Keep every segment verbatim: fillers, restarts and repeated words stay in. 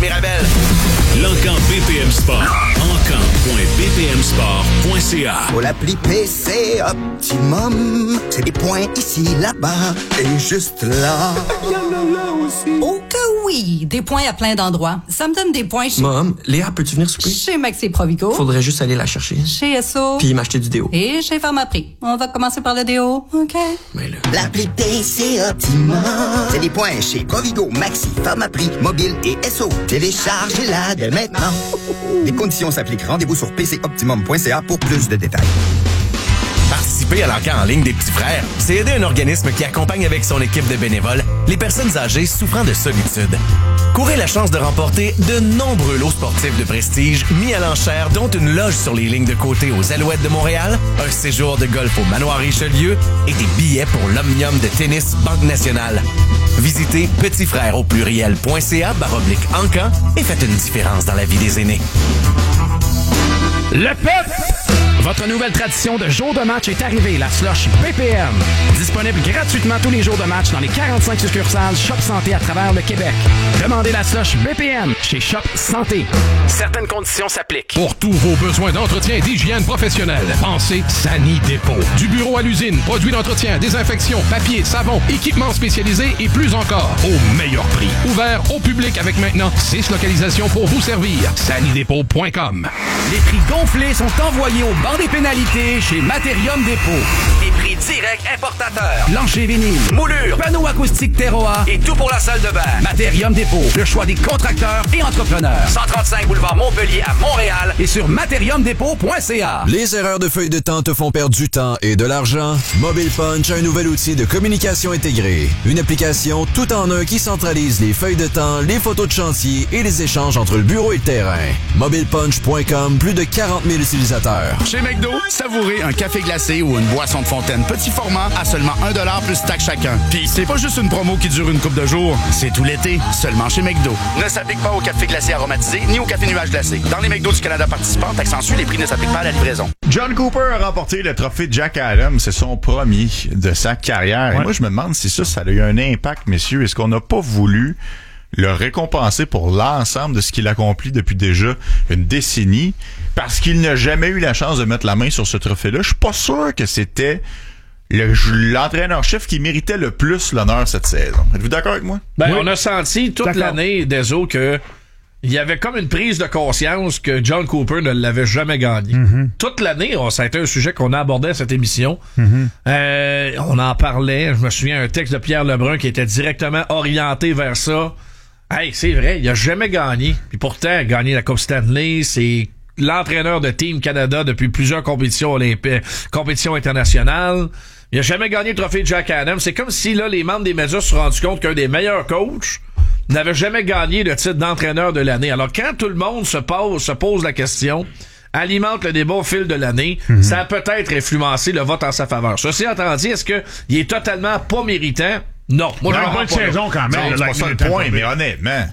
Mirabel. L'Encan B P M Sport. encan point b p m sport point c a. Pour l'appli P C Optimum, c'est des points ici, là-bas et juste là. Il y en a là aussi. Oh que oui! Des points à plein d'endroits. Ça me donne des points chez... Mom, Léa, peux-tu venir souper? Chez Maxi Provigo. Faudrait juste aller la chercher. Chez S O. Puis m'acheter du déo. Et chez Pharmaprix. On va commencer par le déo, OK? Mais là... L'appli P C Optimum, c'est des points chez Provigo, Maxi, Pharmaprix, Mobile et S O. Téléchargez-la dès maintenant. Les conditions s'appliquent. Rendez-vous sur p c optimum point c a pour plus de détails. Participer à l'encan en ligne des petits frères, c'est aider un organisme qui accompagne avec son équipe de bénévoles les personnes âgées souffrant de solitude. Courez la chance de remporter de nombreux lots sportifs de prestige mis à l'enchère, dont une loge sur les lignes de côté aux Alouettes de Montréal, un séjour de golf au Manoir Richelieu et des billets pour l'Omnium de tennis Banque Nationale. Visitez petitsfrères au pluriel point c a barre oblique encan et faites une différence dans la vie des aînés. Le P E P! Votre nouvelle tradition de jour de match est arrivée, la slush B P M. Disponible gratuitement tous les jours de match dans les quarante-cinq succursales Shop Santé à travers le Québec. Demandez la slush B P M chez Shop Santé. Certaines conditions s'appliquent. Pour tous vos besoins d'entretien et d'hygiène professionnelle, pensez Sani Dépôt. Du bureau à l'usine, produits d'entretien, désinfection, papier, savon, équipements spécialisés et plus encore, au meilleur prix. Ouvert au public avec maintenant six localisations pour vous servir. sani dépôt point com. Les prix gonflés sont envoyés au banc des pénalités chez Materium Dépôt. Des prix directs importateurs. Plancher vinyle, moulure, panneaux acoustiques Terroir et tout pour la salle de bain. Materium Dépôt, le choix des contracteurs et entrepreneurs. cent trente-cinq boulevard Montpellier à Montréal et sur materium dépôt point c a. Les erreurs de feuilles de temps te font perdre du temps et de l'argent? Mobile Punch a un nouvel outil de communication intégrée. Une application tout en un qui centralise les feuilles de temps, les photos de chantier et les échanges entre le bureau et le terrain. mobile punch point com, plus de quarante mille utilisateurs. Chez McDo, savourez un café glacé ou une boisson de fontaine petit format à seulement un dollar plus taxe chacun. Puis c'est pas juste une promo qui dure une couple de jours, c'est tout l'été, seulement chez McDo. Ne s'applique pas au café glacé aromatisé ni au café nuage glacé. Dans les McDo du Canada participants, accentue, les prix ne s'appliquent pas à la livraison. John Cooper a remporté le trophée Jack Adams. C'est son premier de sa carrière. Ouais. Et moi, je me demande si ça, ça a eu un impact, messieurs. Est-ce qu'on n'a pas voulu le récompenser pour l'ensemble de ce qu'il accomplit depuis déjà une décennie, parce qu'il n'a jamais eu la chance de mettre la main sur ce trophée-là? Je suis pas sûr que c'était le, l'entraîneur-chef qui méritait le plus l'honneur cette saison. Êtes-vous d'accord avec moi? Ben, oui. On a senti toute d'accord. l'année, Deso, que il y avait comme une prise de conscience que John Cooper ne l'avait jamais gagné. Mm-hmm. Toute l'année, oh, ça a été un sujet qu'on a abordé à cette émission. Mm-hmm. Euh, on en parlait. Je me souviens un texte de Pierre Lebrun qui était directement orienté vers ça. Hey, c'est vrai, il a jamais gagné. Puis pourtant, gagner la Coupe Stanley, c'est l'entraîneur de Team Canada depuis plusieurs compétitions olympiques, compétitions internationales. Il a jamais gagné le trophée de Jack Adams. C'est comme si là, les membres des médias se sont rendus compte qu'un des meilleurs coachs n'avait jamais gagné le titre d'entraîneur de l'année. Alors quand tout le monde se pose, se pose la question, alimente le débat au fil de l'année, mm-hmm. ça a peut-être influencé le vote en sa faveur. Ceci étant dit, est-ce que il est totalement pas méritant? Non. Moi, non, pas de saison quand même. Non, c'est pas ça le point, mais honnêtement,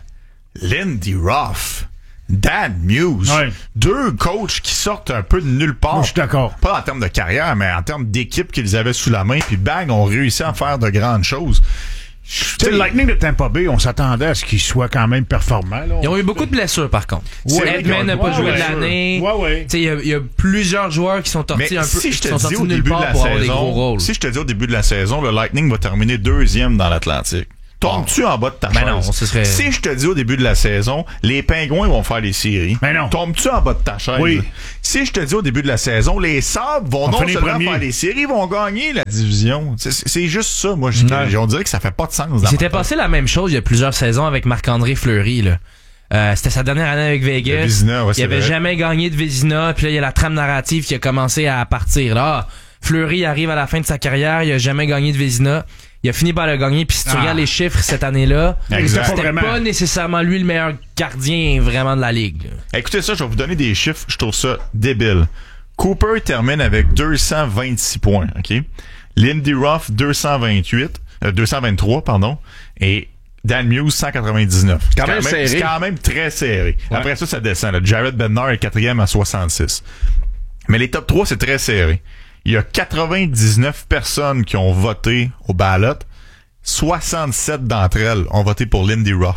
Lindy Ruff, Dan Muse, ouais. deux coachs qui sortent un peu de nulle part. Moi, je suis d'accord. Pas en termes de carrière, mais en termes d'équipe qu'ils avaient sous la main, puis bang, ont réussi à faire de grandes choses. Le Lightning de Tampa Bay, on s'attendait à ce qu'il soit quand même performant. Là. Ils ont eu beaucoup de blessures, par contre. Ouais, Edman n'a pas ouais, joué ouais, de l'année. Ouais, ouais. Il y, y a plusieurs joueurs qui sont sortis un peu si je te qui sont dis sortis au de nulle début part de la pour saison, avoir des gros rôles. Si je te dis au début de la saison, le Lightning va terminer deuxième dans l'Atlantique. Tombes-tu en bas de ta chaise? Ben non, ce serait... Si je te dis au début de la saison, les Pingouins vont faire les séries. Ben non. Tombes-tu en bas de ta chaise? Oui. Si je te dis au début de la saison, les Sabres vont on non seulement premiers. faire les séries, vont gagner la division. C'est, c'est juste ça, moi. Je, on dirait que ça fait pas de sens. Il s'était passé la même chose il y a plusieurs saisons avec Marc-André Fleury, là. Euh, c'était sa dernière année avec Vegas. Vézina, ouais, il avait vrai. jamais gagné de Vézina, puis là, il y a la trame narrative qui a commencé à partir. Là, Fleury arrive à la fin de sa carrière, il a jamais gagné de Vézina. Il a fini par le gagner, puis si tu ah. regardes les chiffres cette année-là, exact. c'était pas, pas nécessairement lui le meilleur gardien vraiment de la ligue. Là. Écoutez ça, je vais vous donner des chiffres, je trouve ça débile. Cooper termine avec deux cent vingt-six points, OK? Lindy Ruff, deux cent vingt-huit, euh, deux cent vingt-trois, pardon, et Dan Muse, cent quatre-vingt-dix-neuf. Quand, quand même, serré. C'est quand même très serré. Ouais. Après ça, ça descend. Là. Jared Bednar est quatrième à soixante-six. Mais les top trois, c'est très serré. Il y a quatre-vingt-dix-neuf personnes qui ont voté au ballot. soixante-sept d'entre elles ont voté pour Lindy Ruff.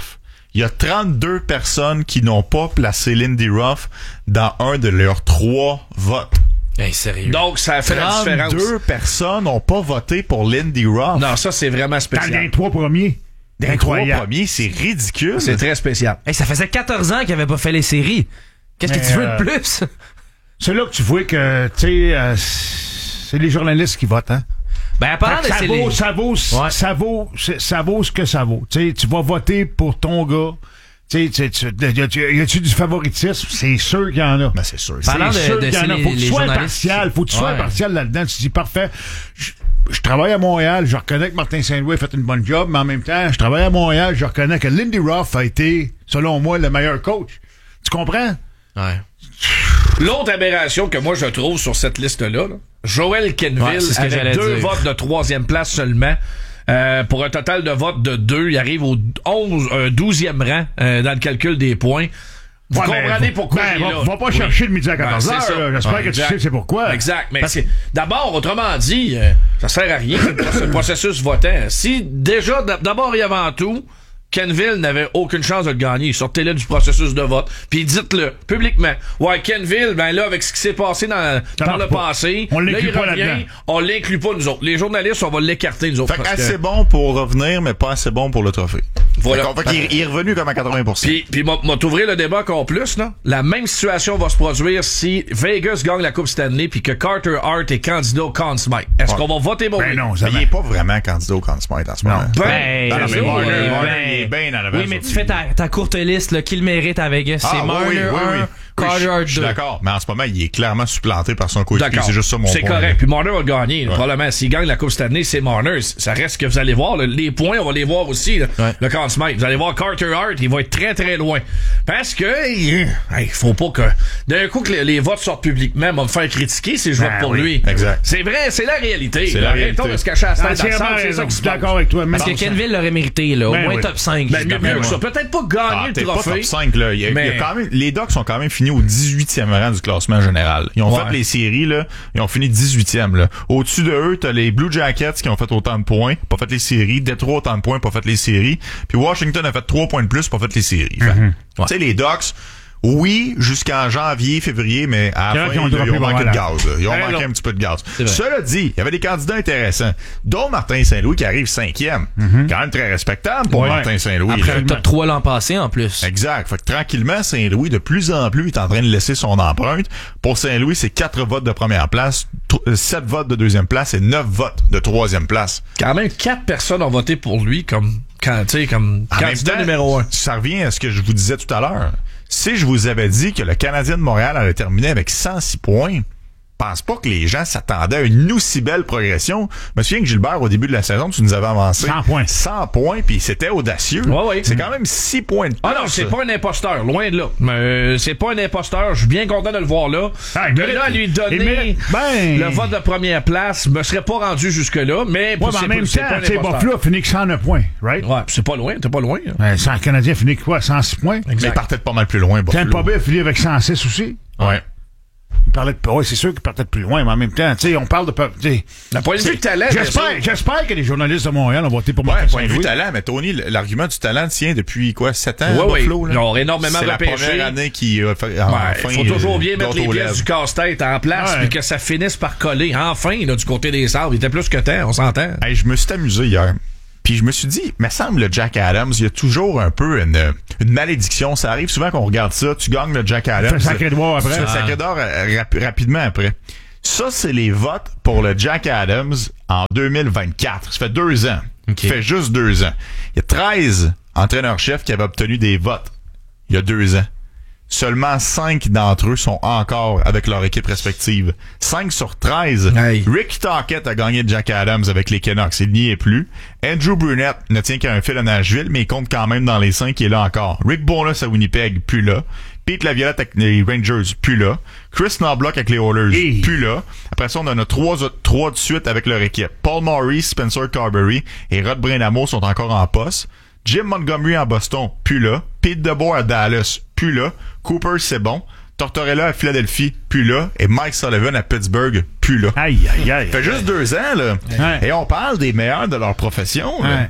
Il y a trente-deux personnes qui n'ont pas placé Lindy Ruff dans un de leurs trois votes. Hey, sérieux. Donc, ça a fait la différence. trente-deux personnes n'ont pas voté pour Lindy Ruff. Non, ça, c'est vraiment spécial. Dans les trois premiers. Dans les trois premiers, c'est ridicule. C'est très spécial. Hey, ça faisait quatorze ans qu'il avait pas fait les séries. Qu'est-ce que Mais tu veux euh, de plus? C'est là que tu vois que, tu sais, euh, c'est les journalistes qui votent, hein? Ben, apparemment, ça, c'est vaut, les... ça vaut, Ouais. ça vaut, c'est- ça vaut ce que ça vaut. Tu sais, tu vas voter pour ton gars. Tu sais, tu sais, y a-tu y a-tu du favoritisme? C'est sûr qu'il y en a. Ben, c'est sûr. Parlant C'est de- sûr de qu'il y en a. ces- Faut que tu les sois journalistes. impartial. Faut que tu sois Ouais. impartial là-dedans. Tu te dis, parfait. Je, je travaille à Montréal. Je reconnais que Martin Saint-Louis a fait une bonne job, mais en même temps, je travaille à Montréal. Je reconnais que Lindy Ruff a été, selon moi, le meilleur coach. Tu comprends? Ouais. L'autre aberration que moi je trouve sur cette liste-là, là, Joel Kenville, Ouais, c'est ce que avec j'allais deux dire. votes de troisième place seulement, euh, pour un total de votes de deux, il arrive au onze, un douzième rang euh, dans le calcul des points. Vous Ouais, mais comprenez va- pourquoi ben, il est va- là. va pas Oui. chercher le midi à quatorze Ouais, heures, c'est ça. là. J'espère que tu exact. sais c'est pourquoi. Exact. Mais Parce- c'est, d'abord, autrement dit, euh, ça sert à rien, ce processus votant. Si, déjà, d- d'abord et avant tout, Kenville n'avait aucune chance de le gagner. Sortez-le du processus de vote. Puis dites-le publiquement. Ouais, Kenville, ben là, avec ce qui s'est passé dans, Ça par le marche pas. passé, On là, l'inclut il pas revient, là-dedans. on l'inclut pas nous autres. Les journalistes, on va l'écarter nous autres. Fait que parce assez que- bon pour revenir, mais pas assez bon pour le trophée. Voilà. Fait, qu'on- fait qu'il il est revenu comme à quatre-vingts pour cent. Puis, puis m'a, m'a t'ouvrir le débat encore plus, là. La même situation va se produire si Vegas gagne la Coupe Stanley puis que Carter Hart est candidat au Conn Smythe. Est-ce Ouais. qu'on va voter pour Ben lui? non, Mais jamais. il est pas vraiment candidat au Conn Smythe en ce moment. Ben, Ben, non, mais c'est Marner, sûr, Marner, ben, il est bien en avant oui, sur mais tu lui. fais ta, ta courte liste, là, qui le mérite à Vegas. Ah, c'est oui, Marner oui, oui, oui. un, Oui, Carter je- Hart je suis deux. d'accord, mais en ce moment, il est clairement supplanté par son coéquipier. D'accord. C'est juste ça mon point. C'est correct. Puis Marner va le gagner. Ouais. Probablement, s'il gagne la Coupe cette année, c'est Marner. Ça reste que vous allez voir. là, les points, on va les voir aussi. Là, Ouais. le Conn Smythe. Vous allez voir Carter Hart, il va être très très loin. Parce que il hey, faut pas que d'un coup que les, les votes sortent publiquement, on va me faire critiquer si je vote Ben pour oui. lui. Exact. C'est vrai, c'est la réalité. C'est la Arrêtons réalité. de se cacher à la stand Entièrement ensemble, c'est ça raison. qui Je se suis passe. d'accord avec toi. Parce que Bon, Kenville l'aurait mérité, là. Au Ben moins oui. top cinq. Ben, mieux, mieux que ça. Peut-être pas gagner Ah, le t'es pas trophée. top cinq, là. Il y a- mais- il y a quand même, les Ducks sont quand même finis au dix-huitième rang du classement général. Ils ont Ouais. fait les séries, là. Ils ont fini dix-huitième, là. Au-dessus de eux, t'as les Blue Jackets qui ont fait autant de points, pas fait les séries. Détroit, autant de points, pas fait les séries. Puis Washington a fait trois points de plus, pas fait les séries. Fait, Mhm. Tu sais, les Ducks, oui, jusqu'en janvier, février, mais à Il y la en a fin, qui ont ils, droppé ils ont pas manqué mal, de hein. gaz. Là. Ils ont Eh manqué non. un petit peu de gaz. C'est vrai. Cela dit, il y avait des candidats intéressants, dont Martin Saint-Louis qui arrive cinquième. Quand même très respectable pour Ouais. Martin Saint-Louis. Après là. un top trois l'an passé, en plus. Exact. Fait que tranquillement, Saint-Louis, de plus en plus, est en train de laisser son empreinte. Pour Saint-Louis, c'est quatre votes de première place, sept votes de deuxième place et neuf votes de troisième place. Quand même, quatre personnes ont voté pour lui comme, quand, tu sais, comme En même candidat temps, numéro un. ça revient à ce que je vous disais tout à l'heure. Si je vous avais dit que le Canadien de Montréal allait terminer avec cent six points, je pense pas que les gens s'attendaient à une aussi belle progression. Je me souviens que Gilbert, au début de la saison, tu nous avais avancé cent points. cent points, puis c'était audacieux. Ouais, ouais. C'est quand même six points de plus. Ah non, c'est pas un imposteur, loin de là. Mais euh, c'est pas un imposteur, je suis bien content de le voir là. Ah, il de mérite- là à lui il donner mérite- ben- le vote de première place, me serais pas rendu jusque là, mais Ouais, mais c'est en même pas- c'est temps, pas un tu sais, imposteur. Buffalo a fini que cent neuf points, right? Ouais, c'est pas loin, t'es pas loin. là. Ben, le Canadien a fini que quoi? cent six points? Mais il partait de pas mal plus loin, Buffalo. Tampa Bay a fini avec cent six aussi. Ouais. Il parlait de, ouais, c'est sûr qu'il partait de plus loin, mais en même temps, tu sais, on parle de, tu sais, La point de vue c'est- de talent, J'espère, bien sûr. j'espère que les journalistes de Montréal ont voté pour Ouais, Martin point de vue Saint-Louis. talent, mais Tony, l'argument du talent tient depuis quoi, sept ans, Ouais, Buffalo, ouais. là? Ils ont énormément C'est la repêché. première année qui a fait, Ouais, enfin, faut toujours bien euh, mettre les gâteau aux pièces lèvres. du casse-tête en place Ouais. puis que ça finisse par coller. Enfin, là, du côté des sabres, il était plus que temps, on s'entend. Hey, je me suis amusé hier. Puis je me suis dit, me semble le Jack Adams, il y a toujours un peu une, une malédiction. Ça arrive souvent qu'on regarde ça, tu gagnes le Jack Adams. Tu fais sacré d'or après. Tu fais Ah. sacré d'or euh, rap- rapidement après. Ça, c'est les votes pour le Jack Adams en deux mille vingt-quatre. Ça fait deux ans. Okay. Ça fait juste deux ans. Il y a treize entraîneurs-chefs qui avaient obtenu des votes il y a deux ans. Seulement cinq d'entre eux sont encore avec leur équipe respective. cinq sur treize. Hey. Rick Tocchet a gagné Jack Adams avec les Canucks. Il n'y est plus. Andrew Brunette ne tient qu'à un fil à Nashville, mais il compte quand même dans les cinq. Il est là encore. Rick Bowness à Winnipeg, plus là. Pete Laviolette avec les Rangers, plus là. Chris Knobloch avec les Oilers, Hey. plus là. Après ça, on en a trois, autres- trois de suite avec leur équipe. Paul Maurice, Spencer Carberry et Rod Brind'Amour sont encore en poste. Jim Montgomery à Boston, plus là. Pete DeBoer à Dallas, plus là. Cooper, c'est bon. Tortorella à Philadelphie, plus là. Et Mike Sullivan à Pittsburgh, plus là. Aïe, aïe, aïe. Ça fait juste deux ans, là. Ouais. Et on parle des meilleurs de leur profession, là. Ouais.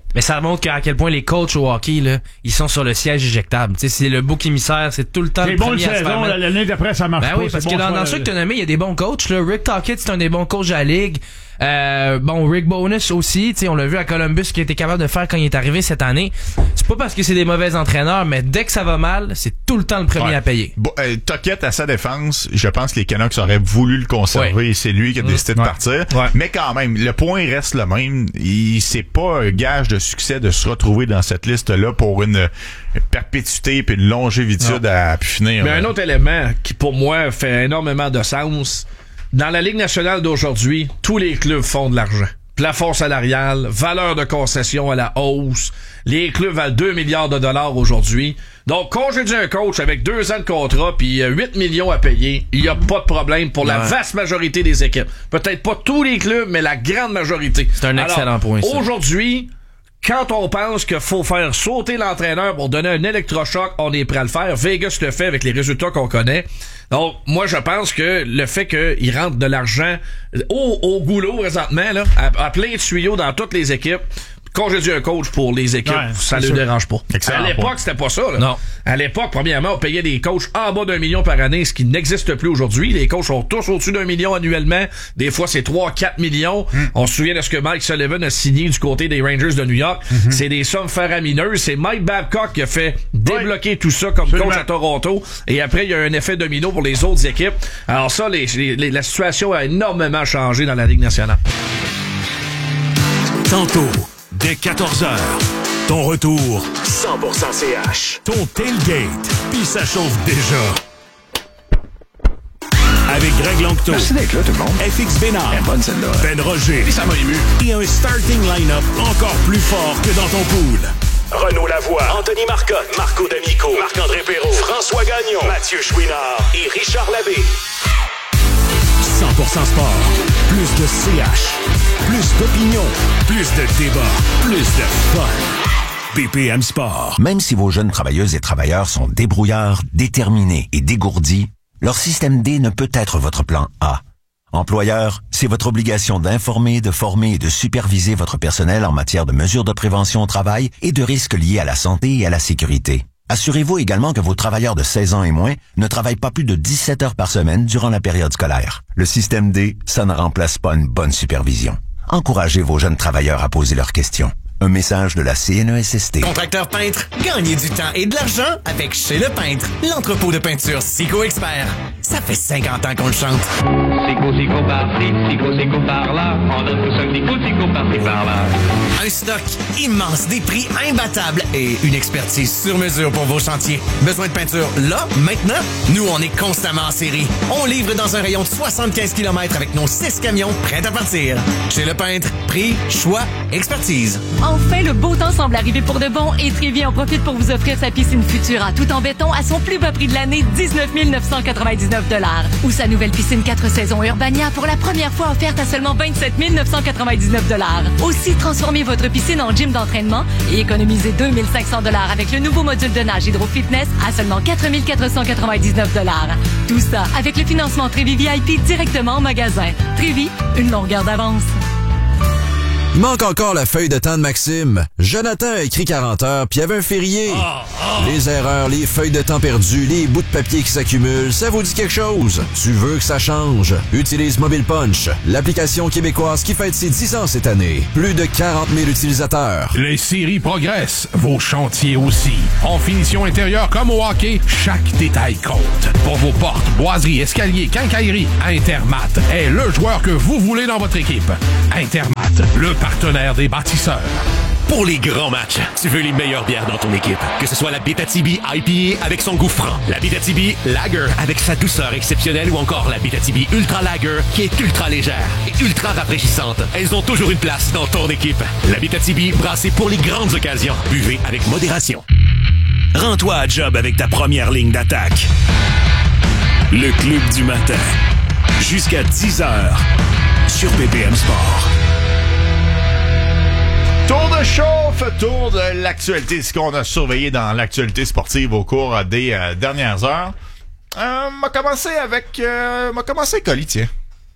Mais ça montre à quel point les coachs au hockey, là, ils sont sur le siège éjectable. Tu sais, c'est le bouc émissaire, c'est tout le temps c'est le bon premier le à se faire saison, mettre. l'année d'après, ça marche ben pas. oui, parce c'est que bon dans, dans choix, ceux que tu as nommés, il y a des bons coachs. Là. Rick Tocchet, c'est un des bons coachs de la Ligue. Euh, bon, Rick Bowness aussi, tu sais, on l'a vu à Columbus, ce qu'il était capable de faire quand il est arrivé cette année. C'est pas parce que c'est des mauvais entraîneurs, mais dès que ça va mal, c'est tout le temps le premier ouais. à payer. Bon, euh, Tocchet, à sa défense, je pense que les Canucks auraient voulu le conserver ouais. et c'est lui qui a décidé de ouais. partir. Ouais. Mais quand même, le point reste le même. Il, c'est pas un gage de succès de se retrouver dans cette liste-là pour une perpétuité puis une longévitude non. à pu finir. Mais là. un autre élément qui, pour moi, fait énormément de sens, dans la Ligue nationale d'aujourd'hui, tous les clubs font de l'argent. Plafond salarial, valeur de concession à la hausse. Les clubs valent deux milliards de dollars aujourd'hui. Donc, congédier un coach avec deux ans de contrat puis huit millions à payer, il n'y a pas de problème pour la ouais. vaste majorité des équipes. Peut-être pas tous les clubs, mais la grande majorité. C'est un excellent Alors, point, ça. Aujourd'hui, quand on pense qu'il faut faire sauter l'entraîneur pour donner un électrochoc, on est prêt à le faire. Vegas le fait avec les résultats qu'on connaît. Donc, moi, je pense que le fait qu'il rentre de l'argent au, au goulot présentement, là, à, à plein de tuyaux dans toutes les équipes, congédier un coach pour les équipes, ouais, ça ne le dérange pas. Excellent à l'époque, point. C'était pas ça. Là. Non. À l'époque, premièrement, on payait des coachs en bas d'un million par année, ce qui n'existe plus aujourd'hui. Les coachs sont tous au-dessus d'un million annuellement. Des fois, c'est trois, quatre millions. Mm. On se souvient de ce que Mike Sullivan a signé du côté des Rangers de New York. Mm-hmm. C'est des sommes faramineuses. C'est Mike Babcock qui a fait débloquer oui. tout ça comme Absolument. coach à Toronto. Et après, il y a un effet domino pour les autres équipes. Alors ça, les, les, la situation a énormément changé dans la Ligue nationale. Tantôt, dès quatorze heures, ton retour cent pour cent C H. Ton tailgate, puis ça chauffe déjà. Avec Greg Lanctot. Merci d'être là, tout le monde. F X Bénard. Elle est bonne, celle-là. Ben Roger. Puis ça m'a ému. Et un starting line-up encore plus fort que dans ton pool. Renaud Lavoie, Anthony Marcotte, Marco D'Amico, Marc-André Perrault, François Gagnon, Mathieu Chouinard et Richard Labbé. cent pour cent sport. Plus de C H. Plus d'opinion. Plus de débat. Plus de fun. B P M Sport. Même si vos jeunes travailleuses et travailleurs sont débrouillards, déterminés et dégourdis, leur système D ne peut être votre plan A. Employeur, c'est votre obligation d'informer, de former et de superviser votre personnel en matière de mesures de prévention au travail et de risques liés à la santé et à la sécurité. Assurez-vous également que vos travailleurs de seize ans et moins ne travaillent pas plus de dix-sept heures par semaine durant la période scolaire. Le système D, ça ne remplace pas une bonne supervision. Encouragez vos jeunes travailleurs à poser leurs questions. Un message de la C N E S S T. Contracteur peintre, gagnez du temps et de l'argent avec Chez le Peintre, l'entrepôt de peinture Sico Expert. Ça fait cinquante ans qu'on le chante. Sico, Sico par-ci, Sico, Sico par-là. On donne tout ça, Sico, Sico par-ci, par-là. Un stock immense, des prix imbattables et une expertise sur mesure pour vos chantiers. Besoin de peinture là, maintenant? Nous, on est constamment en série. On livre dans un rayon de soixante-quinze kilomètres avec nos six camions prêts à partir. Chez le Peintre, prix, choix, expertise. Enfin, le beau temps semble arriver pour de bon et Trévi en profite pour vous offrir sa piscine Futura tout en béton à son plus bas prix de l'année, dix-neuf mille neuf cent quatre-vingt-dix-neuf dollars. Ou sa nouvelle piscine quatre saisons Urbania pour la première fois offerte à seulement vingt-sept mille neuf cent quatre-vingt-dix-neuf dollars. Aussi, transformez votre piscine en gym d'entraînement et économisez deux mille cinq cents dollars avec le nouveau module de nage Hydro Fitness à seulement quatre mille quatre cent quatre-vingt-dix-neuf dollars. Tout ça avec le financement Trévi V I P directement en magasin. Trévi, une longueur d'avance. Il manque encore la feuille de temps de Maxime. Jonathan a écrit quarante heures, puis il y avait un férié. Oh, oh. Les erreurs, les feuilles de temps perdues, les bouts de papier qui s'accumulent, ça vous dit quelque chose? Tu veux que ça change? Utilise Mobile Punch, l'application québécoise qui fête ses dix ans cette année. Plus de quarante mille utilisateurs. Les séries progressent, vos chantiers aussi. En finition intérieure comme au hockey, chaque détail compte. Pour vos portes, boiseries, escaliers, quincailleries, Intermat est le joueur que vous voulez dans votre équipe. Intermat, le partenaire des bâtisseurs. Pour les grands matchs, tu veux les meilleures bières dans ton équipe. Que ce soit la Abitibi I P A avec son goût franc, la Abitibi Lager avec sa douceur exceptionnelle ou encore la Abitibi Ultra Lager qui est ultra légère et ultra rafraîchissante. Elles ont toujours une place dans ton équipe. La Abitibi brassée pour les grandes occasions. Buvez avec modération. Rends-toi à job avec ta première ligne d'attaque. Le Club du matin. Jusqu'à dix heures sur B P M Sport. Tour de chauffe, tour de l'actualité, ce qu'on a surveillé dans l'actualité sportive au cours des euh, dernières heures. Euh, m'a commencé avec, euh, m'a commencé Colli, tiens.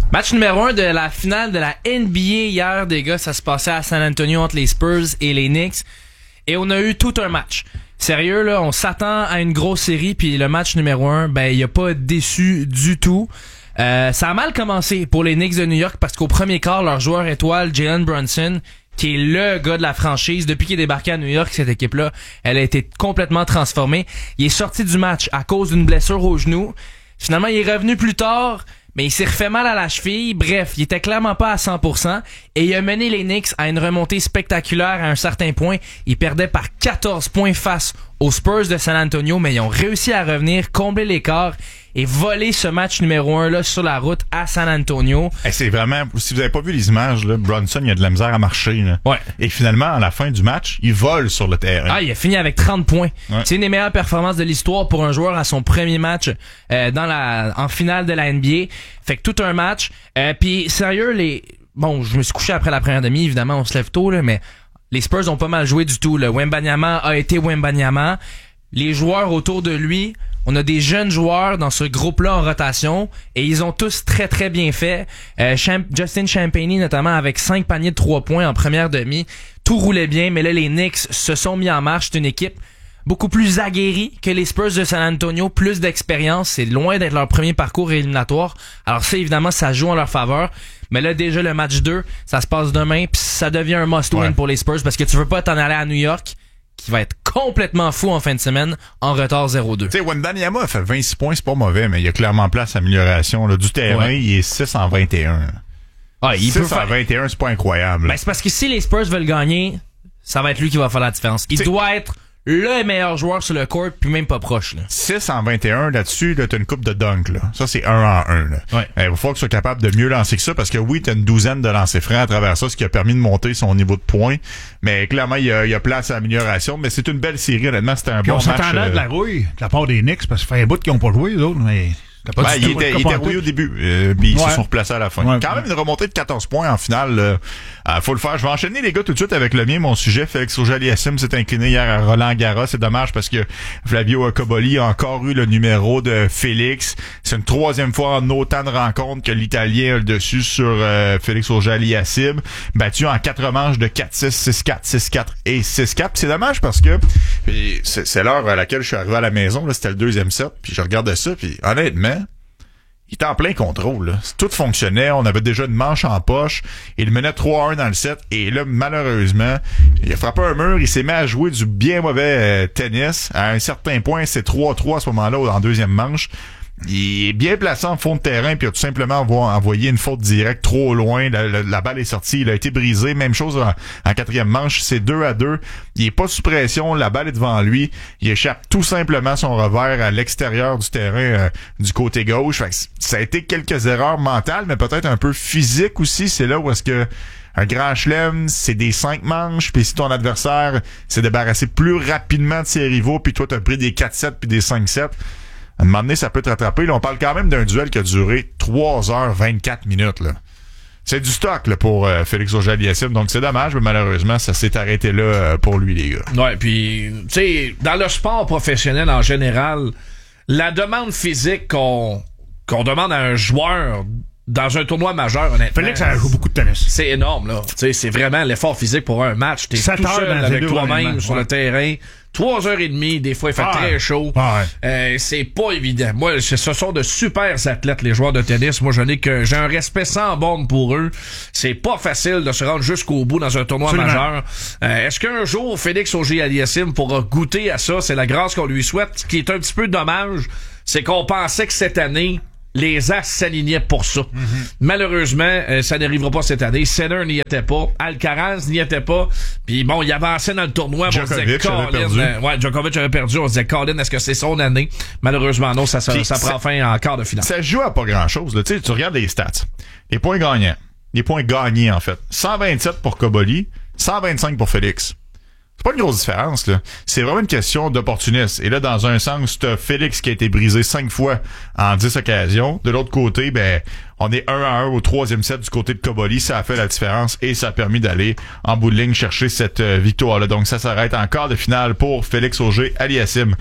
Match numéro un de la finale de la N B A hier, des gars. Ça se passait à San Antonio entre les Spurs et les Knicks. Et on a eu tout un match. Sérieux, là, on s'attend à une grosse série, puis le match numéro un, ben, il a pas déçu du tout. Euh, ça a mal commencé pour les Knicks de New York parce qu'au premier quart, leur joueur étoile, Jalen Brunson, qui est le gars de la franchise, depuis qu'il est débarqué à New York, cette équipe-là, elle a été complètement transformée. Il est sorti du match à cause d'une blessure au genou. Finalement, il est revenu plus tard, mais il s'est refait mal à la cheville. Bref, il était clairement pas à cent pour cent et il a mené les Knicks à une remontée spectaculaire à un certain point. Ils perdaient par quatorze points face aux Spurs de San Antonio, mais ils ont réussi à revenir, combler l'écart et voler ce match numéro un là sur la route à San Antonio. Hey, c'est vraiment, si vous avez pas vu les images, là, Brunson, il a de la misère à marcher. Là. Ouais. Et finalement, à la fin du match, il vole sur le terrain. Ah, il a fini avec trente points. Ouais. C'est une des meilleures performances de l'histoire pour un joueur à son premier match euh, dans la en finale de la N B A. Fait que tout un match. Euh, Puis sérieux, les bon, je me suis couché après la première demi, évidemment, on se lève tôt là, mais les Spurs ont pas mal joué du tout. Le Wembanyama a été Wembanyama. Les joueurs autour de lui, on a des jeunes joueurs dans ce groupe-là en rotation et ils ont tous très très bien fait. Euh, Champ- Justin Champagnie notamment avec cinq paniers de trois points en première demi. Tout roulait bien, mais là les Knicks se sont mis en marche. C'est une équipe beaucoup plus aguerrie que les Spurs de San Antonio, plus d'expérience. C'est loin d'être leur premier parcours éliminatoire. Alors ça, évidemment, ça joue en leur faveur. Mais là, déjà, le match deux, ça se passe demain, puis ça devient un must-win ouais. pour les Spurs parce que tu veux pas t'en aller à New York, qui va être complètement fou en fin de semaine, en retard zéro deux. Tu sais, Wembanyama a fait vingt-six points, c'est pas mauvais, mais il y a clairement place à amélioration. Là. Du terrain, ouais. il est six en vingt et un. Ah, il six peut faire... en vingt et un, c'est pas incroyable. Ben, c'est parce que si les Spurs veulent gagner, ça va être lui qui va faire la différence. Il t'sais... doit être le meilleur joueur sur le court, puis même pas proche. Là. six en vingt et un, là-dessus, là, t'as une coupe de dunk. Là. Ça, c'est un en un. Là. Ouais. Il va falloir que tu sois capable de mieux lancer que ça, parce que oui, t'as une douzaine de lancers francs à travers ça, ce qui a permis de monter son niveau de points. Mais clairement, il y a, il y a place à amélioration. Mais c'est une belle série, honnêtement. C'était un puis bon on match. On s'attendait euh... de la rouille de la part des Knicks, parce que ça fait un bout qu'ils n'ont pas joué, les autres, mais... Ben, il était, il était rouillé au début, euh, puis ils ouais. se sont replacés à la fin. Ouais. Quand même une remontée de quatorze points en finale. Euh, euh, faut le faire. Je vais enchaîner les gars tout de suite avec le mien, mon sujet. Félix Auger-Aliassime s'est incliné hier à Roland Garros. C'est dommage parce que Flavio Cobolli a encore eu le numéro de Félix. C'est une troisième fois en autant de rencontres que l'Italien a le dessus sur euh, Félix Auger-Aliassime. Battu en quatre manches de quatre six, six quatre, six quatre et six quatre. C'est dommage parce que c'est, c'est l'heure à laquelle je suis arrivé à la maison. Là, c'était le deuxième set. Puis je regardais ça. Puis honnêtement, il était en plein contrôle. Là. Tout fonctionnait. On avait déjà une manche en poche. Il menait trois à un dans le set. Et là, malheureusement, il a frappé un mur. Il s'est mis à jouer du bien mauvais euh, tennis. À un certain point, c'est trois à trois à ce moment-là, en deuxième manche. Il est bien placé en fond de terrain, puis il a tout simplement envoyé une faute directe trop loin. La, la, la balle est sortie, il a été brisé. Même chose en, en quatrième manche, c'est deux à deux. Il est pas sous pression, la balle est devant lui. Il échappe tout simplement son revers à l'extérieur du terrain euh, du côté gauche. Fait que ça a été quelques erreurs mentales, mais peut-être un peu physiques aussi. C'est là où est-ce que un grand chelem, c'est des cinq manches, puis si ton adversaire s'est débarrassé plus rapidement de ses rivaux, puis toi t'as pris des quatre sept puis des cinq sept, à un moment donné, ça peut te rattraper. Là, on parle quand même d'un duel qui a duré trois heures vingt-quatre minutes. Là. C'est du stock là, pour euh, Félix Auger-Aliassime, donc c'est dommage, mais malheureusement, ça s'est arrêté là euh, pour lui, les gars. Ouais, puis, tu sais, dans le sport professionnel en général, la demande physique qu'on, qu'on demande à un joueur dans un tournoi majeur, honnêtement. Félix, ça joue beaucoup de tennis. C'est énorme, là. Tu sais, c'est vraiment l'effort physique pour un match. T'es tout seul avec toi-même sur ouais. le terrain. Trois heures et demie, des fois, il fait ah, très chaud. Ah, ouais. euh, c'est pas évident. Moi, ce sont de super athlètes, les joueurs de tennis. Moi, je n'ai que, j'ai un respect sans borne pour eux. C'est pas facile de se rendre jusqu'au bout dans un tournoi Absolument. majeur. Euh, est-ce qu'un jour, Félix Auger-Aliassime pourra goûter à ça? C'est la grâce qu'on lui souhaite. Ce qui est un petit peu dommage, c'est qu'on pensait que cette année, les As s'alignaient pour ça. Mm-hmm. Malheureusement, euh, ça n'arrivera pas cette année. Sinner n'y était pas. Alcaraz n'y était pas. Puis bon, il avançait dans le tournoi. Djokovic on se disait, avait perdu. Euh, ouais, Djokovic avait perdu. On se disait, Colin, est-ce que c'est son année? Malheureusement, non. Ça, ça, ça prend fin en quart de finale. Ça joue à pas grand-chose. Là. Tu sais, tu regardes les stats. Les points gagnants. Les points gagnés, en fait. cent vingt-sept pour Cobolli. cent vingt-cinq pour Félix. C'est pas une grosse différence, là. C'est vraiment une question d'opportunisme. Et là, dans un sens, t'as Félix qui a été brisé cinq fois en dix occasions. De l'autre côté, ben, on est un à un au troisième set du côté de Cobolli. Ça a fait la différence et ça a permis d'aller en bout de ligne chercher cette euh, victoire-là. Donc, ça s'arrête en quart de finale pour Félix Auger-Aliassime.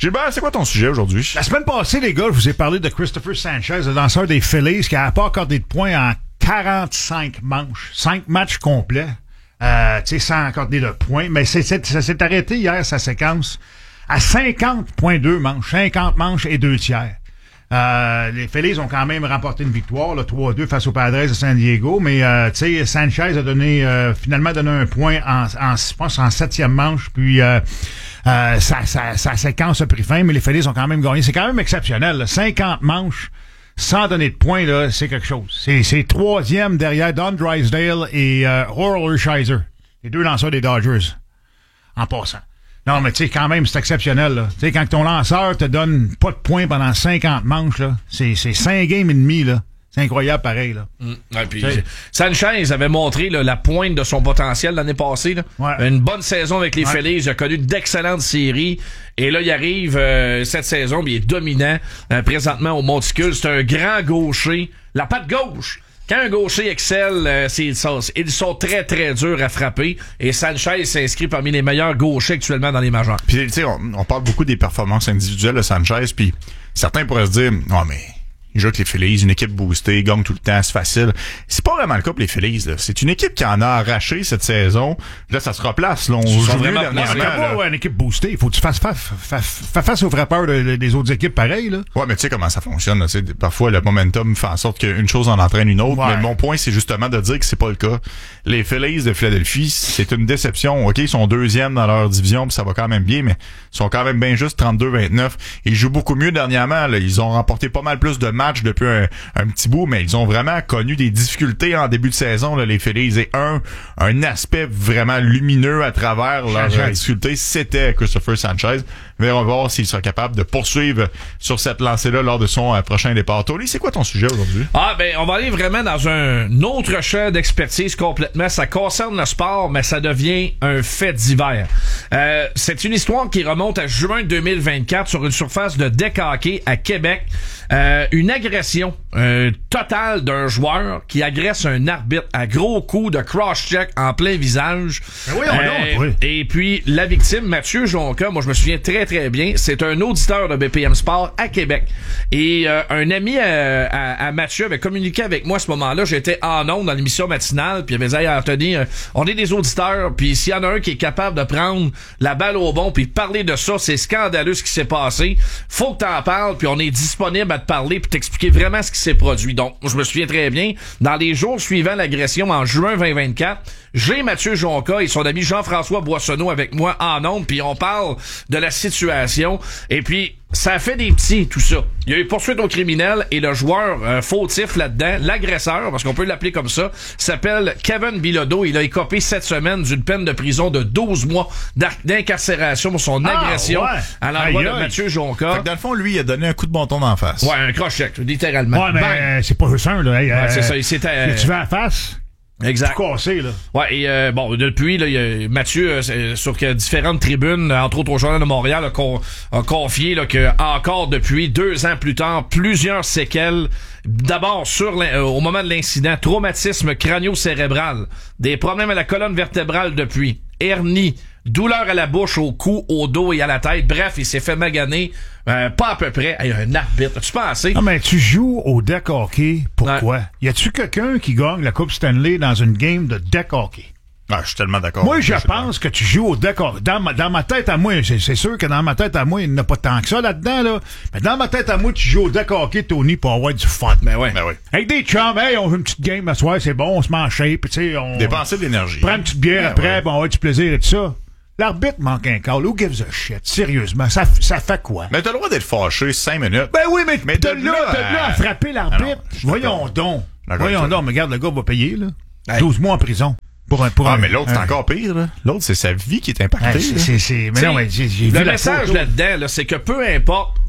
Gilbert, c'est quoi ton sujet aujourd'hui? La semaine passée, les gars, je vous ai parlé de Christopher Sanchez, le danseur des Phillies, qui n'a pas accordé de points en quarante-cinq manches. cinq matchs complets. Euh, tu sais, sans accorder de points. Mais c'est, c'est, ça s'est arrêté hier, sa séquence, à cinquante virgule deux manches. cinquante manches et deux tiers. Euh, les Phillies ont quand même remporté une victoire, là, trois deux face aux Padres de San Diego, mais euh, tu sais, Sanchez a donné euh, finalement donné un point en, en je pense en septième manche, puis euh, euh, sa, sa, sa séquence a pris fin, mais les Phillies ont quand même gagné. C'est quand même exceptionnel, là. cinquante manches sans donner de points, là, c'est quelque chose. C'est, c'est troisième derrière Don Drysdale et euh, Orel Hershiser, les deux lanceurs des Dodgers, en passant. Non, mais tu sais, quand même, c'est exceptionnel, là. Tu sais, quand ton lanceur te donne pas de points pendant cinquante manches, là, c'est, c'est cinq games et demi, là. C'est incroyable, pareil, là. Mmh. Ouais, puis Sanchez avait montré là, la pointe de son potentiel l'année passée, là. Ouais. Une bonne saison avec les ouais. Phillies. Il a connu d'excellentes séries. Et là, il arrive euh, cette saison, puis il est dominant euh, présentement au Monticule. C'est un grand gaucher. La patte gauche. Quand un gaucher excelle, euh, c'est, ils, sont, ils sont très, très durs à frapper. Et Sanchez s'inscrit parmi les meilleurs gauchers actuellement dans les majeurs. Puis, tu sais, on, on parle beaucoup des performances individuelles de Sanchez, puis certains pourraient se dire, oh, mais il joue avec les Phillies, une équipe boostée, il gagne tout le temps, c'est facile. C'est pas vraiment le cas pour les Phillies, là. C'est une équipe qui en a arraché cette saison. Là, ça se replace, là. On joue vraiment dernièrement. C'est pas ouais, une équipe boostée. Il faut que tu fasses face, face, face aux frappeurs de, de, des autres équipes pareil, là. Ouais, mais tu sais comment ça fonctionne, là. T'sais, parfois, le momentum fait en sorte qu'une chose en entraîne une autre. Ouais. Mais mon point, c'est justement de dire que c'est pas le cas. Les Phillies de Philadelphie, c'est une déception. OK, ils sont deuxièmes dans leur division, puis ça va quand même bien, mais ils sont quand même bien juste trente-deux vingt-neuf. Ils jouent beaucoup mieux dernièrement, là. Ils ont remporté pas mal plus de matchs depuis un, un petit bout, mais ils ont vraiment connu des difficultés en début de saison, là, les Phillies. Et un, un aspect vraiment lumineux à travers leurs difficultés, c'était Christopher Sanchez. Mais on va voir s'il sera capable de poursuivre sur cette lancée-là lors de son euh, prochain départ. Tony, c'est quoi ton sujet aujourd'hui? Ah, ben, on va aller vraiment dans un autre champ d'expertise complètement. Ça concerne le sport, mais ça devient un fait divers. Euh, c'est une histoire qui remonte à juin deux mille vingt-quatre sur une surface de deck hockey à Québec. Euh, une agression euh, totale d'un joueur qui agresse un arbitre à gros coups de cross-check en plein visage. Ben oui, on euh, oui. Et puis, la victime, Mathieu Jonca, moi je me souviens très très bien, c'est un auditeur de B P M Sport à Québec. Et euh, un ami à, à, à Mathieu avait communiqué avec moi à ce moment-là. J'étais en ondes dans l'émission matinale, puis il avait dit « Hey Anthony, euh, on est des auditeurs, puis s'il y en a un qui est capable de prendre la balle au bon puis de parler de ça, c'est scandaleux ce qui s'est passé. Faut que t'en parles, puis on est disponible à te parler puis t'expliquer vraiment ce qui s'est produit. » Donc, je me souviens très bien, dans les jours suivant l'agression en juin vingt vingt-quatre, j'ai Mathieu Jonca et son ami Jean-François Boissonneau avec moi en ondes, puis on parle de la situation. Et puis, ça a fait des petits, tout ça. Il y a eu poursuite au criminel et le joueur euh, fautif là-dedans, l'agresseur, parce qu'on peut l'appeler comme ça, s'appelle Kevin Bilodeau. Il a écopé cette semaine d'une peine de prison de douze mois d'incarcération pour son ah, agression ouais. à l'endroit de Mathieu Jonca. Fait que dans le fond, lui, il a donné un coup de bâton d'en face. Ouais, un cross-check, littéralement. Ouais, mais euh, c'est pas juste un, là. Hey, ouais, euh, c'est ça, il s'était... Euh, tu vas à face? Exact. Tout cassé, là. Ouais, et euh, bon, depuis, là, y a Mathieu, euh, sur que différentes tribunes, entre autres au Journal de Montréal, a, con, a confié là, que encore depuis deux ans plus tard, plusieurs séquelles. D'abord, sur euh, au moment de l'incident, traumatisme crânio-cérébral, des problèmes à la colonne vertébrale depuis, hernie, douleur à la bouche, au cou, au dos et à la tête. Bref, il s'est fait maganer, euh, pas à peu près, à un arbitre. As-tu pensé? Non, mais tu joues au deck hockey. Pourquoi? Ouais. Y a-tu quelqu'un qui gagne la Coupe Stanley dans une game de deck hockey? Ah, je suis tellement d'accord. Moi, je pense que tu joues au deck hockey. Dans ma, dans ma tête à moi, c'est, c'est sûr que dans ma tête à moi, il n'y en a pas tant que ça là-dedans, là. Mais dans ma tête à moi, tu joues au deck hockey, Tony, pour avoir du fun. Ben ouais. Ben ouais. Avec des chums, hey, on fait une petite game à soir, c'est bon, on se met en shape, tu sais, on... Dépenser de l'énergie. Prends une petite bière ben après, ouais. bon, on va avoir du plaisir et tout ça. L'arbitre manque un call. Who gives a shit? Sérieusement, ça, ça fait quoi? Mais t'as le droit d'être fâché cinq minutes. Ben oui, mais, mais t'as de là, t'as là à frapper l'arbitre. Ah non, Voyons donc. Voyons donc, mais regarde, le gars va payer, là. Hey. douze mois en prison. Pour un, pour ah, un, mais l'autre, un... c'est encore pire, là. L'autre, c'est sa vie qui est impactée. Hey, c'est, c'est, c'est... Mais non, mais j'ai, j'ai le vu message la là-dedans, là, c'est que peu importe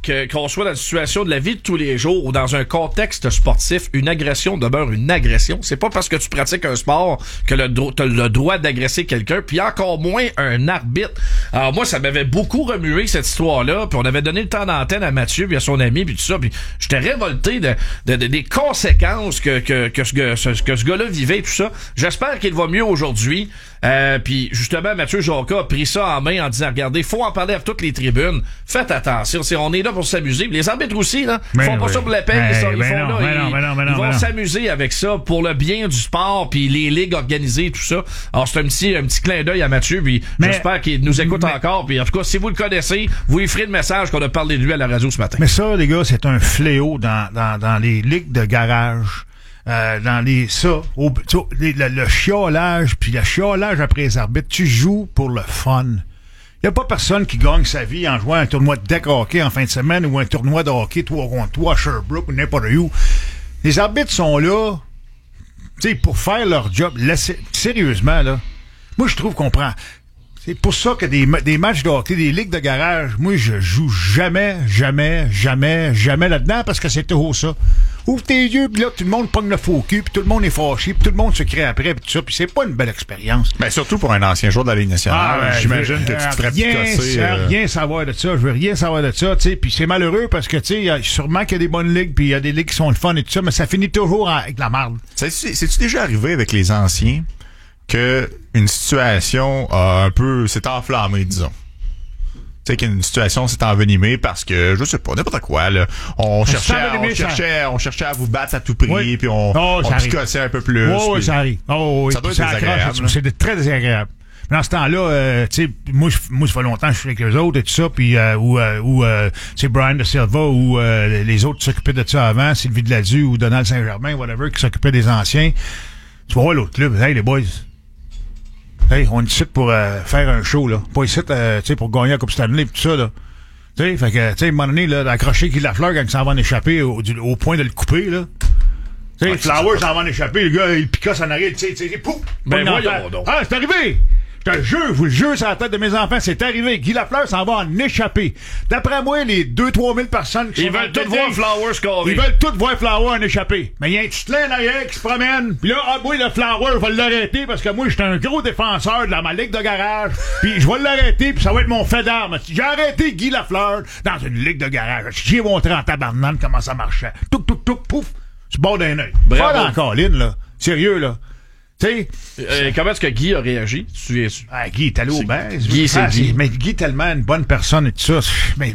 que, qu'on soit dans une situation de la vie de tous les jours ou dans un contexte sportif, une agression demeure une agression. C'est pas parce que tu pratiques un sport que le dro- t'as le droit d'agresser quelqu'un, puis encore moins un arbitre. Alors moi, ça m'avait beaucoup remué cette histoire-là, puis on avait donné le temps d'antenne à Mathieu puis à son ami puis tout ça, puis j'étais révolté de, de, de des conséquences que que que ce, ce, que ce gars-là vivait et tout ça. J'espère qu'il va mieux aujourd'hui. Euh, puis justement, Mathieu Jonca a pris ça en main en disant, regardez, faut en parler à toutes les tribunes. Faites attention, c'est, on est là pour s'amuser. Les arbitres aussi, là, ils font pas oui. ça pour la peine, ils, sont, ils font non, là, ils, non, non, ils non, vont non. s'amuser avec ça pour le bien du sport, puis les ligues organisées, tout ça. Alors c'est un petit, un petit clin d'œil à Mathieu, puis mais, j'espère qu'il nous écoute mais, encore. Puis en tout cas, si vous le connaissez, vous lui ferez le message qu'on a parlé de lui à la radio ce matin. Mais ça, les gars, c'est un fléau dans, dans, dans les ligues de garage. Euh, dans les ça au, les, le, le chiolage puis le chiolage après les arbitres, tu joues pour le fun. Il y a pas personne qui gagne sa vie en jouant un tournoi de deck hockey en fin de semaine ou un tournoi de hockey trois contre trois à Sherbrooke ou n'importe où. Les arbitres sont là, tu sais, pour faire leur job. Laissez, sérieusement là, moi je trouve qu'on prend. C'est pour ça que des, des matchs de hockey, des ligues de garage, moi, je joue jamais, jamais, jamais, jamais là-dedans parce que c'est toujours ça. Ouvre tes yeux, pis là, tout le monde pogne le faux cul, pis tout le monde est fâché, pis tout le monde se crée après, pis tout ça, pis c'est pas une belle expérience. Ben, surtout pour un ancien joueur de la Ligue nationale. Ah, ben, j'imagine veux, que tu te ferais picasser. Je veux rien savoir de ça, je veux rien savoir de ça, tu sais, pis c'est malheureux parce que, tu sais, sûrement qu'il y a des bonnes ligues, pis il y a des ligues qui sont le fun et tout ça, mais ça finit toujours avec la marde. C'est-tu, c'est-tu déjà arrivé avec les anciens que une situation a un peu s'est enflammée, disons? Tu sais qu'une situation s'est envenimée parce que je sais pas, n'importe quoi là. On cherchait, à, on cherchait, on cherchait à vous battre à tout prix, oui. puis on, oh, on picossait un peu plus. Oh, oui, ça arrive. Oh, oui. Ça doit être désagréable. C'est très désagréable. Mais dans ce temps-là, euh, tu sais, moi, moi, ça fait longtemps que je suis avec les autres et tout ça, puis euh, ou euh, ou euh, c'est Brian de Silva ou euh, les autres qui s'occupaient de ça avant, Sylvie Deladue ou Donald Saint-Germain, whatever, qui s'occupaient des anciens. Tu vas voir l'autre club, hey les boys. Hey, on est ici pour euh, faire un show, là. Pas ici, euh, tu sais, pour gagner la Coupe Stanley et tout ça, là. Tu sais, fait que, tu sais, à un moment donné, là, d'accrocher Guy Lafleur quand il s'en va en échapper au, du, au point de le couper, là. Tu sais, ah, Flowers s'en va en échapper, le gars, il picasse en arrière, tu sais, tu sais, pouf! Ben voyons donc. Ah, c'est arrivé! Je te jure, je vous le jure sur la tête de mes enfants, c'est arrivé. Guy Lafleur s'en va en échapper. D'après moi, les deux trois mille personnes qui ils sont veulent tous voir Flowers scorer. Ils veulent tous voir Flowers en échapper. Mais il y a un petit clin derrière qui se promène. Puis là, ah, moi, le Flowers, je vais l'arrêter parce que moi, j'étais un gros défenseur de la ma ligue de garage. Puis je vais l'arrêter, puis ça va être mon fait d'armes. J'ai arrêté Guy Lafleur dans une ligue de garage. J'ai montré en tabarnane comment ça marchait. Touc, touc, touc, pouf. Tu bord d'un œil. Pas dans la colline, là. Sérieux, là. Tu euh, comment est-ce que Guy a réagi? Tu souviens? Ah, Guy est allé au bain. Guy, c'est ah, Guy. Mais Guy est tellement une bonne personne et tout ça. Mais,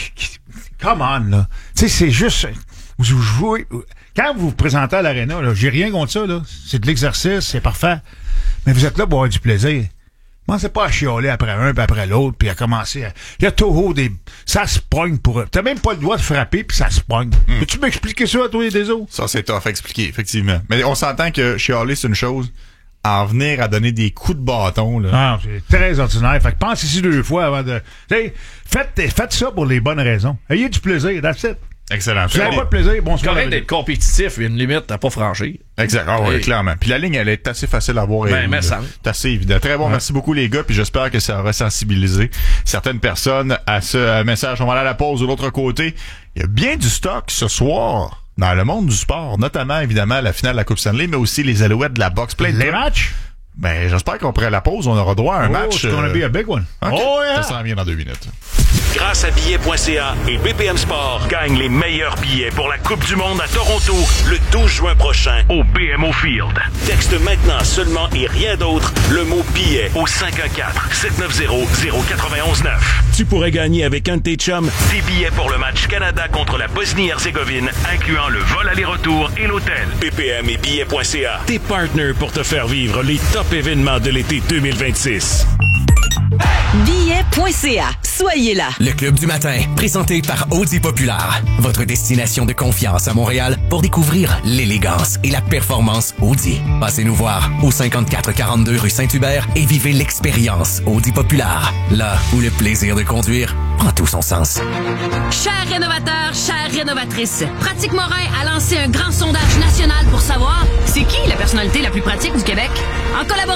come on, là. Tu sais, c'est juste, vous jouez, quand vous vous présentez à l'aréna, là, j'ai rien contre ça, là. C'est de l'exercice, c'est parfait. Mais vous êtes là pour avoir du plaisir. Commencez pas à chialer après un puis après l'autre puis à commencer à... Il y a toujours des... Ça se pogne pour eux. T'as même pas le droit de frapper puis ça se pogne. Mm. Peux-tu m'expliquer ça à toi et des autres? Ça, c'est tough à expliquer, effectivement. Mais on s'entend que chialer, c'est une chose. En venir à donner des coups de bâton, là. Ah, c'est très ordinaire. Fait que pense ici deux fois avant de... T'sais, faites, faites ça pour les bonnes raisons. Ayez du plaisir, that's it. Excellent. Si vous n'avez pas de plaisir, bon, c'est correct d'être compétitif, il y a une limite à pas franchir. Exact. Ah oui, clairement. Puis la ligne, elle est assez facile à voir. Ben, mais ça. C'est assez évident. Très bon. Ouais. Merci beaucoup, les gars. Puis j'espère que ça aura sensibilisé certaines personnes à ce message. On va aller à la pause de l'autre côté. Il y a bien du stock ce soir dans le monde du sport, notamment, évidemment, la finale de la Coupe Stanley, mais aussi les Alouettes de la boxe. Plein de les matchs? Ben, j'espère qu'après la pause, on aura droit à un oh, match. C'est gonna be a big one. Okay. Oh, yeah. Ça s'en vient dans deux minutes. Grâce à billets point c a et B P M Sport, gagne les meilleurs billets pour la Coupe du Monde à Toronto le douze juin prochain au B M O Field. Texte maintenant seulement et rien d'autre le mot billet au cinq un quatre, sept neuf zéro, zéro neuf un neuf. Tu pourrais gagner avec un de tes chums des billets pour le match Canada contre la Bosnie-Herzégovine, incluant le vol aller-retour et l'hôtel. B P M et billets point c a, tes partners pour te faire vivre les top événements de l'été deux mille vingt-six. billets point c a. Soyez là. Le Club du matin, présenté par Audi Populaire. Votre destination de confiance à Montréal pour découvrir l'élégance et la performance Audi. Passez nous voir au cinquante-quatre quarante-deux rue Saint-Hubert et vivez l'expérience Audi Populaire. Là où le plaisir de conduire prend tout son sens. Chers rénovateurs, chères rénovatrices, Pratique Morin a lancé un grand sondage national pour savoir c'est qui la personnalité la plus pratique du Québec. En collaboration